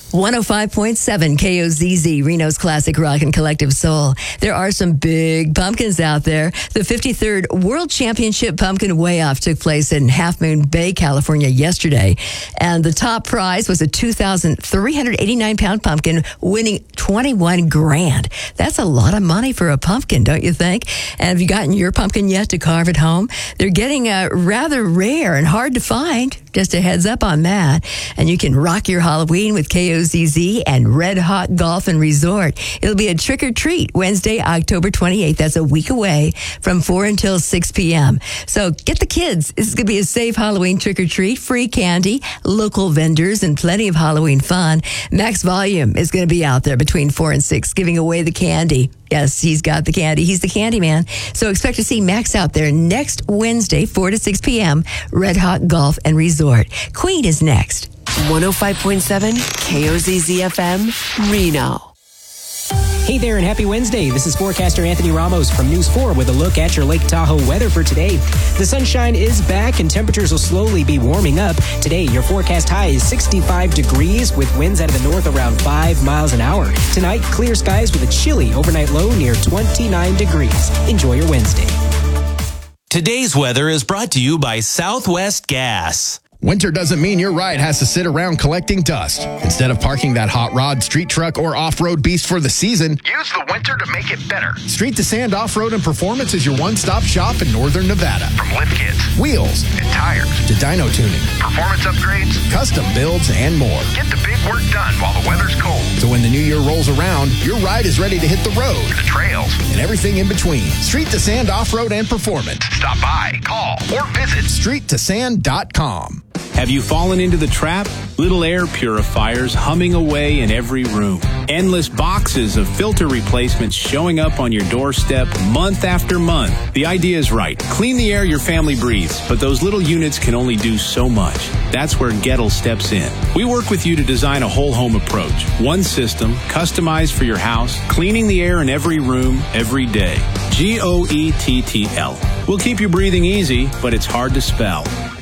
105.7 KOZZ, Reno's classic rock and collective soul. There are some big pumpkins out there. The 53rd World Championship Pumpkin Weigh-Off took place in Half Moon Bay, California yesterday. And the top prize was a 2,389-pound pumpkin winning 21 grand. That's a lot of money for a pumpkin, don't you think? And have you gotten your pumpkin yet to carve at home? They're getting rather rare and hard to find. Just a heads up on that. And you can rock your Halloween with KOZZ and Red Hot Golf and Resort. It'll be a trick or treat Wednesday, October 28th. That's a week away from 4 until 6 p.m. So get the kids. This is going to be a safe Halloween trick or treat, free candy, local vendors, and plenty of Halloween fun. Max Volume is going to be out there between 4 and 6 giving away the candy. Yes, he's got the candy. He's the candy man. So expect to see Max out there next Wednesday, 4 to 6 p.m., Red Hot Golf and Resort. Queen is next. 105.7 KOZZ FM, Reno. Hey there and happy Wednesday. This is forecaster Anthony Ramos from News 4 with a look at your Lake Tahoe weather for today. The sunshine is back and temperatures will slowly be warming up. Today, your forecast high is 65 degrees with winds out of the north around 5 miles an hour. Tonight, clear skies with a chilly overnight low near 29 degrees. Enjoy your Wednesday. Today's weather is brought to you by Southwest Gas. Winter doesn't mean your ride has to sit around collecting dust. Instead of parking that hot rod, street truck, or off-road beast for the season, use the winter to make it better. Street to Sand Off-Road and Performance is your one-stop shop in northern Nevada. From lift kits, wheels, and tires, to dyno tuning, performance upgrades, custom builds, and more. Get the big work done while the weather's cold. So when the new year rolls around, your ride is ready to hit the road, the trails, and everything in between. Street to Sand Off-Road and Performance. Stop by, call, or visit StreetToSand.com. Have you fallen into the trap? Little air purifiers humming away in every room. Endless boxes of filter replacements showing up on your doorstep month after month. The idea is right. Clean the air your family breathes, but those little units can only do so much. That's where Gettle steps in. We work with you to design a whole home approach. One system, customized for your house, cleaning the air in every room, every day. Gettl. We'll keep you breathing easy, but it's hard to spell.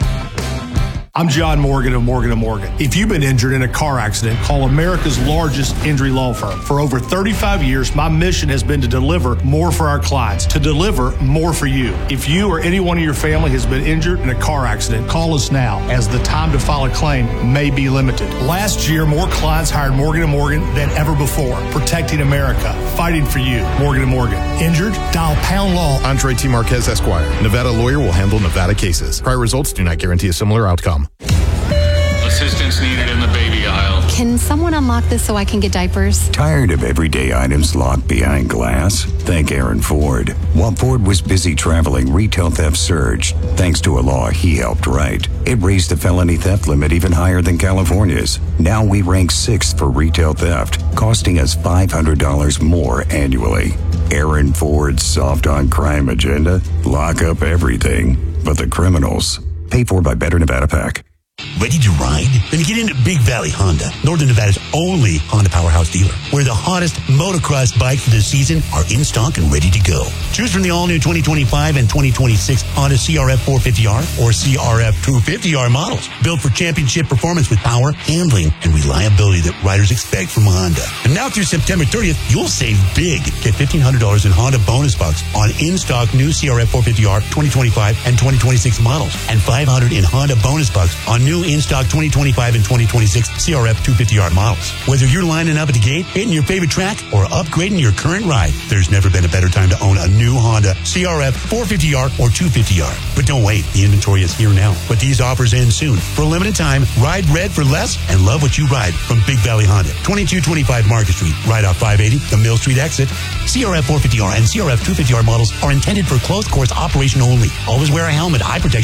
I'm John Morgan of Morgan & Morgan. If you've been injured in a car accident, call America's largest injury law firm. For over 35 years, my mission has been to deliver more for our clients, to deliver more for you. If you or anyone in your family has been injured in a car accident, call us now, as the time to file a claim may be limited. Last year, more clients hired Morgan & Morgan than ever before, protecting America, fighting for you. Morgan & Morgan. Injured? Dial pound law. Andre T. Marquez, Esquire. Nevada lawyer will handle Nevada cases. Prior results do not guarantee a similar outcome. Assistance needed in the baby aisle. Can someone unlock this so I can get diapers? Tired of everyday items locked behind glass? Thank Aaron Ford. While Ford was busy traveling, retail theft surged. Thanks to a law he helped write. It raised the felony theft limit even higher than California's. Now we rank 6th for retail theft, costing us $500 more annually. Aaron Ford's soft on crime agenda? Lock up everything but the criminals. Paid for by Better Nevada PAC. Ready to ride? Then get into Big Valley Honda, Northern Nevada's only Honda powerhouse dealer, where the hottest motocross bikes for the season are in stock and ready to go. Choose from the all-new 2025 and 2026 Honda CRF 450R or CRF 250R models, built for championship performance with power, handling, and reliability that riders expect from Honda. And now through September 30th, you'll save big. Get $1,500 in Honda bonus bucks on in-stock new CRF 450R 2025 and 2026 models, and $500 in Honda bonus bucks on new in-stock 2025 and 2026 CRF 250R models. Whether you're lining up at the gate, hitting your favorite track, or upgrading your current ride, there's never been a better time to own a new Honda CRF 450R or 250R. But don't wait. The inventory is here now. But these offers end soon. For a limited time, ride red for less and love what you ride from Big Valley Honda. 2225 Market Street, right off 580, the Mill Street exit. CRF 450R and CRF 250R models are intended for closed course operation only. Always wear a helmet, eye protection,